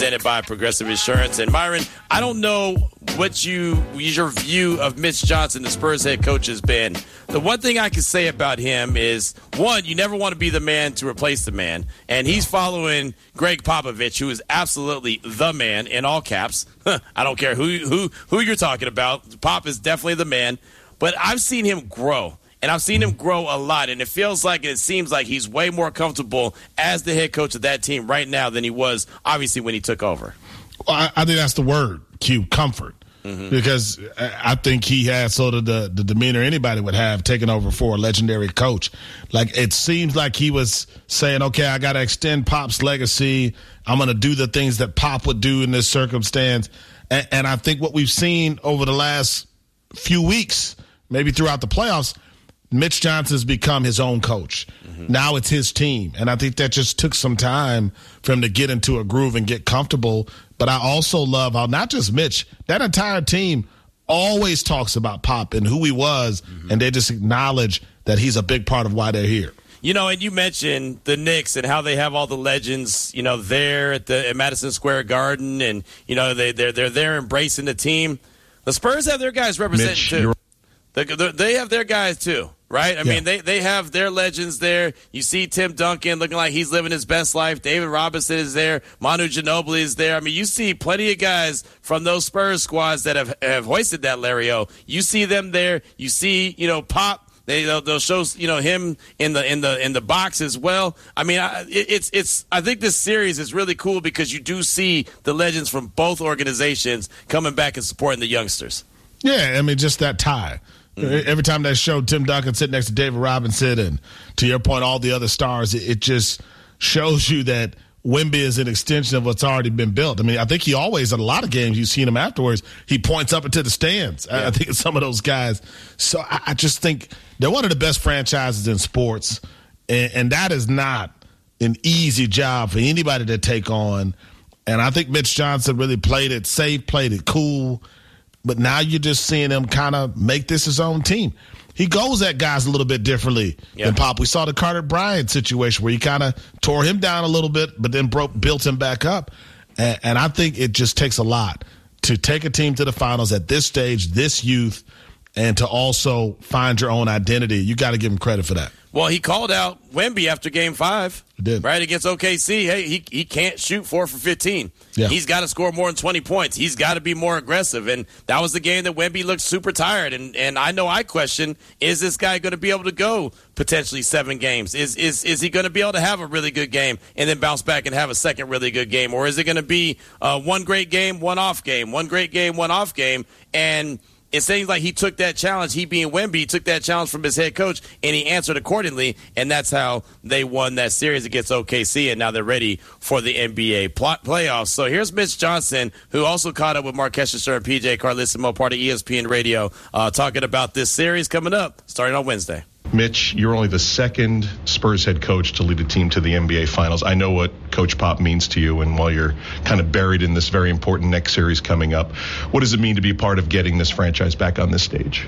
presented by Progressive Insurance. And Myron, I don't know what your view of Mitch Johnson, the Spurs head coach, has been. The one thing I can say about him is, one, you never want to be the man to replace the man. And he's following Greg Popovich, who is absolutely the man in all caps. I don't care who you're talking about. Pop is definitely the man. But I've seen him grow. And I've seen him grow a lot, and it feels like, and it seems like he's way more comfortable as the head coach of that team right now than he was, obviously, when he took over. Well, I think that's the word, Q, comfort. Mm-hmm. Because I think he has sort of the demeanor anybody would have taking over for a legendary coach. Like, it seems like he was saying, okay, I got to extend Pop's legacy. I'm going to do the things that Pop would do in this circumstance. And I think what we've seen over the last few weeks, maybe throughout the playoffs, Mitch Johnson's become his own coach. Mm-hmm. Now it's his team. And I think that just took some time for him to get into a groove and get comfortable. But I also love how not just Mitch, that entire team always talks about Pop and who he was, and they just acknowledge that he's a big part of why they're here. You know, and you mentioned the Knicks and how they have all the legends, you know, there at Madison Square Garden, and, you know, they're there embracing the team. The Spurs have their guys representing too. They have their guys too. Right? I mean, they have their legends there. You see Tim Duncan looking like he's living his best life. David Robinson is there. Manu Ginobili is there. I mean, you see plenty of guys from those Spurs squads that have hoisted that Larry-O. You see them there. You see, you know, Pop. They'll show, you know, him in the box as well. I mean, I think this series is really cool because you do see the legends from both organizations coming back and supporting the youngsters. Yeah, I mean, just that tie. Mm-hmm. Every time they showed Tim Duncan sitting next to David Robinson and, to your point, all the other stars, it just shows you that Wemby is an extension of what's already been built. I mean, I think he always, in a lot of games, you've seen him afterwards, he points up into the stands. Yeah. I think it's some of those guys. So I just think they're one of the best franchises in sports, and that is not an easy job for anybody to take on. And I think Mitch Johnson really played it safe, played it cool. But now you're just seeing him kind of make this his own team. He goes at guys a little bit differently than Pop. We saw the Carter Bryant situation where he kind of tore him down a little bit, but then built him back up. And I think it just takes a lot to take a team to the finals at this stage, this youth, and to also find your own identity. You got to give him credit for that. Well, he called out Wemby after Game 5, did. Right, against OKC. Hey, he can't shoot 4 for 15. Yeah. He's got to score more than 20 points. He's got to be more aggressive. And that was the game that Wemby looked super tired. And I know I question, is this guy going to be able to go potentially 7 games? Is he going to be able to have a really good game and then bounce back and have a second really good game? Or is it going to be one great game, one off game, one great game, one off game? And it seems like he took that challenge, he being Wemby, took that challenge from his head coach, and he answered accordingly, and that's how they won that series against OKC, and now they're ready for the NBA playoffs. So here's Mitch Johnson, who also caught up with Mark Kesher and PJ Carlissimo, part of ESPN Radio, talking about this series coming up, starting on Wednesday. Mitch, you're only the second Spurs head coach to lead a team to the NBA Finals. I know what Coach Pop means to you, and while you're kind of buried in this very important next series coming up, what does it mean to be part of getting this franchise back on this stage?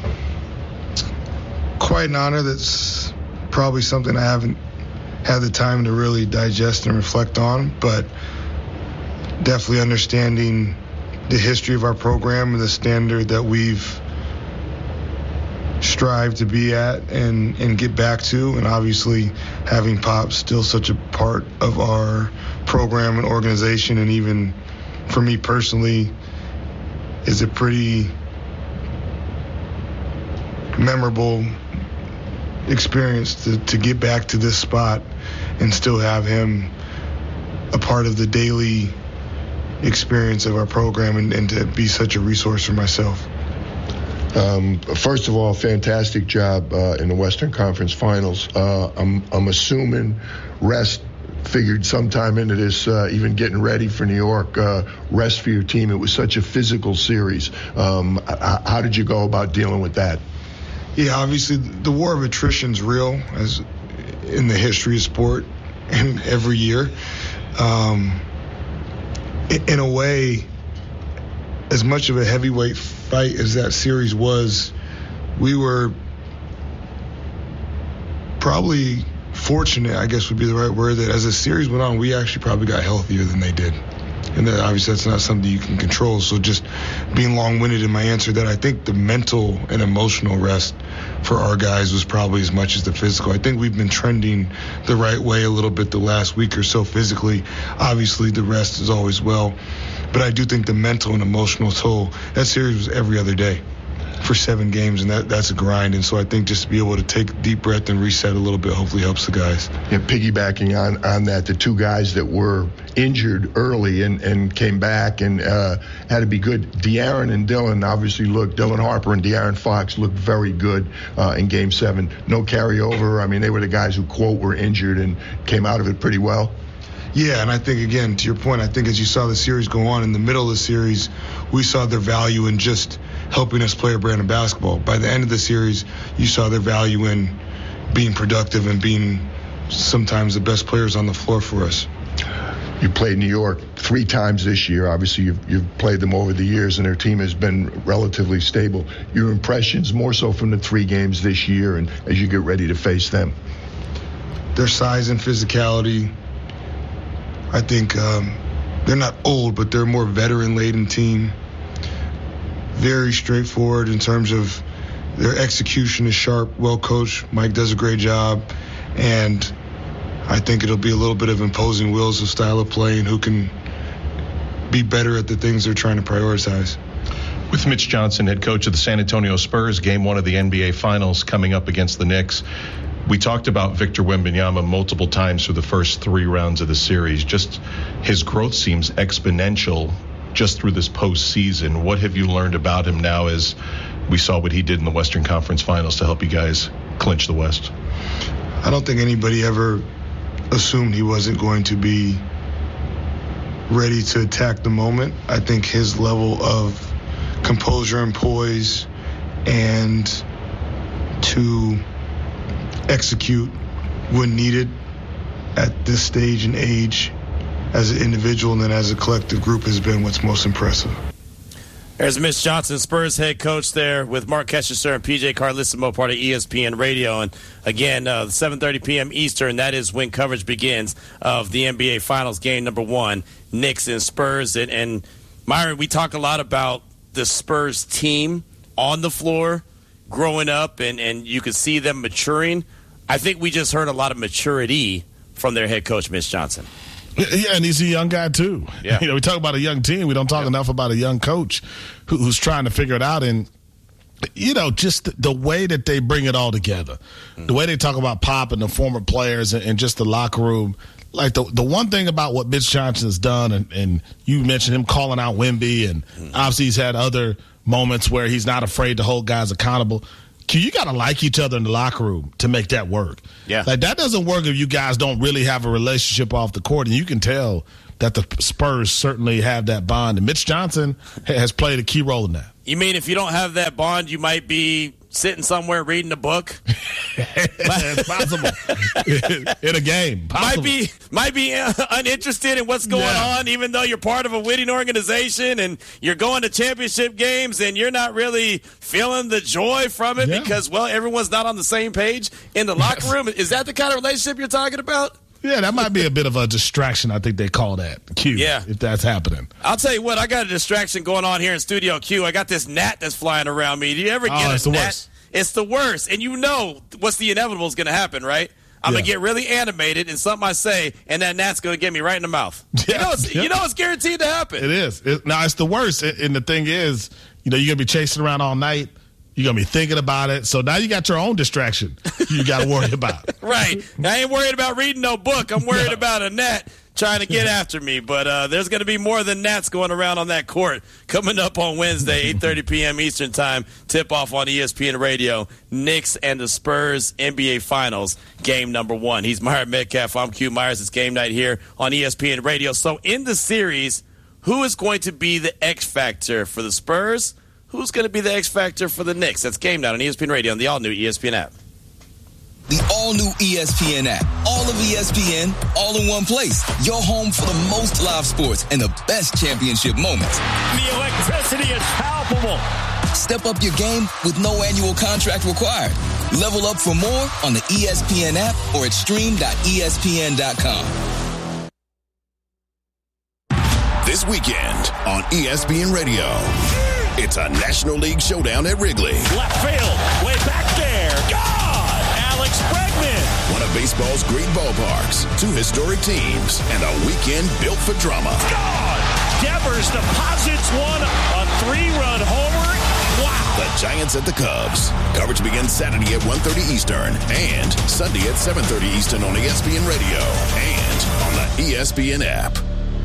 Quite an honor. That's probably something I haven't had the time to really digest and reflect on, but definitely understanding the history of our program and the standard that we've strive to be at and get back to, and obviously having Pop still such a part of our program and organization, and even for me personally is a pretty memorable experience to get back to this spot and still have him a part of the daily experience of our program and to be such a resource for myself. First of all, fantastic job in the Western Conference Finals. I'm assuming rest figured sometime into this, even getting ready for New York, rest for your team. It was such a physical series. How did you go about dealing with that? Yeah, obviously the war of attrition is real, as in the history of sport, and every year. In a way, as much of a heavyweight fight as that series was, we were probably fortunate, I guess would be the right word, that as the series went on, we actually probably got healthier than they did. And obviously that's not something you can control. So just being long-winded in my answer, that I think the mental and emotional rest for our guys was probably as much as the physical. I think we've been trending the right way a little bit the last week or so physically. Obviously the rest is always well. But I do think the mental and emotional toll, that series was every other day for 7 games, and that's a grind. And so I think just to be able to take a deep breath and reset a little bit hopefully helps the guys. Yeah, piggybacking on that, the 2 guys that were injured early and came back and had to be good. De'Aaron and Dylan obviously looked, Dylan Harper and De'Aaron Fox looked very good in Game 7. No carryover. I mean, they were the guys who, quote, were injured and came out of it pretty well. Yeah, and I think, again, to your point, I think as you saw the series go on, in the middle of the series, we saw their value in just helping us play a brand of basketball. By the end of the series, you saw their value in being productive and being sometimes the best players on the floor for us. You played New York 3 times this year. Obviously, you've played them over the years, and their team has been relatively stable. Your impressions more so from the 3 games this year and as you get ready to face them? Their size and physicality. I think they're not old, but they're a more veteran-laden team. Very straightforward in terms of their execution is sharp, well-coached. Mike does a great job. And I think it'll be a little bit of imposing wills of style of play and who can be better at the things they're trying to prioritize. With Mitch Johnson, head coach of the San Antonio Spurs, Game 1 of the NBA Finals coming up against the Knicks. We talked about Victor Wembanyama multiple times through the first 3 rounds of the series. Just his growth seems exponential just through this postseason. What have you learned about him now as we saw what he did in the Western Conference Finals to help you guys clinch the West? I don't think anybody ever assumed he wasn't going to be ready to attack the moment. I think his level of composure and poise and to execute when needed at this stage and age as an individual and then as a collective group has been what's most impressive. There's Mitch Johnson, Spurs head coach there with Mark Kesher and PJ Carlissimo, part of ESPN Radio. And again, 7:30 p.m. Eastern, that is when coverage begins of the NBA Finals game number 1, Knicks and Spurs. And Myron, we talk a lot about the Spurs team on the floor growing up, and you could see them maturing. I think we just heard a lot of maturity from their head coach, Mitch Johnson. Yeah, and he's a young guy, too. Yeah. We talk about a young team. We don't talk enough about a young coach who's trying to figure it out. And, just the way that they bring it all together, the way they talk about Pop and the former players and just the locker room. Like the one thing about what Mitch Johnson has done, and you mentioned him calling out Wemby, and obviously he's had other moments where he's not afraid to hold guys accountable. You got to like each other in the locker room to make that work. Yeah. Like, that doesn't work if you guys don't really have a relationship off the court, and you can tell that the Spurs certainly have that bond, and Mitch Johnson has played a key role in that. You mean if you don't have that bond, you might be sitting somewhere reading a book? It's possible. In a game. Possible. Might be uninterested in what's going on, even though you're part of a winning organization and you're going to championship games and you're not really feeling the joy from it because, everyone's not on the same page in the locker room. Is that the kind of relationship you're talking about? Yeah, that might be a bit of a distraction. I think they call that Q. Yeah, if that's happening. I'll tell you what, I got a distraction going on here in Studio Q. I got this gnat that's flying around me. Do you ever get a gnat? Worst. It's the worst, and you know what's the inevitable is going to happen, right? I'm going to get really animated in something I say, and that gnat's going to get me right in the mouth. Yeah. You know it's guaranteed to happen. It is. It's the worst, and the thing is, you're going to be chasing around all night. You're going to be thinking about it. So now you got your own distraction you got to worry about. Right. I ain't worried about reading no book. I'm worried about a gnat trying to get after me. But there's going to be more than gnats going around on that court coming up on Wednesday, 8:30 p.m. Eastern Time. Tip-off on ESPN Radio. Knicks and the Spurs NBA Finals, game number 1. He's Myron Metcalf. I'm Q Myers. It's game night here on ESPN Radio. So in the series, who is going to be the X factor for the Spurs? Who's going to be the X factor for the Knicks? That's Game Night on ESPN Radio and the all-new ESPN app. The all-new ESPN app. All of ESPN, all in one place. Your home for the most live sports and the best championship moments. The electricity is palpable. Step up your game with no annual contract required. Level up for more on the ESPN app or at stream.espn.com. This weekend on ESPN Radio, it's a National League showdown at Wrigley. Left field, way back there. God! Alex Bregman. One of baseball's great ballparks, 2 historic teams, and a weekend built for drama. God! Devers deposits one, a 3-run homer. Wow! The Giants at the Cubs. Coverage begins Saturday at 1:30 Eastern and Sunday at 7:30 Eastern on ESPN Radio and on the ESPN app.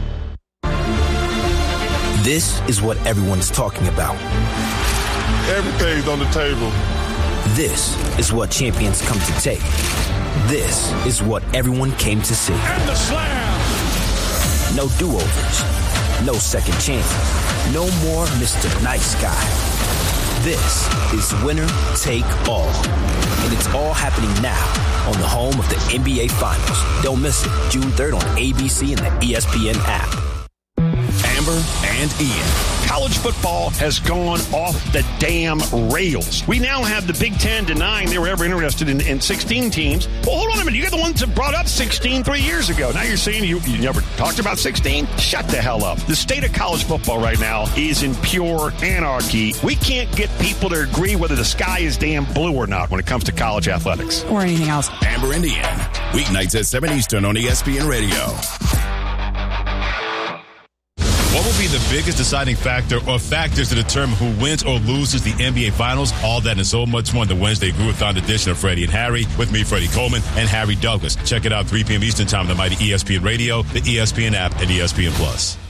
This is what everyone's talking about. Everything's on the table. This is what champions come to take. This is what everyone came to see. And the slam! No do-overs. No second chances. No more Mr. Nice Guy. This is winner take all. And it's all happening now on the home of the NBA Finals. Don't miss it. June 3rd on ABC and the ESPN app. Amber and Ian. College football has gone off the damn rails. We now have the Big Ten denying they were ever interested in 16 teams. Well, hold on a minute. You got the ones that brought up 16 3 years ago. Now you're saying you never talked about 16? Shut the hell up. The state of college football right now is in pure anarchy. We can't get people to agree whether the sky is damn blue or not when it comes to college athletics. Or anything else. Amber and Ian. Weeknights at 7 Eastern on ESPN Radio. What will be the biggest deciding factor or factors to determine who wins or loses the NBA Finals? All that and so much more in the Wednesday Groove-a-thon edition of Freddie and Harry. With me, Freddie Coleman and Harry Douglas. Check it out 3 p.m. Eastern Time on the mighty ESPN Radio, the ESPN app, and ESPN Plus.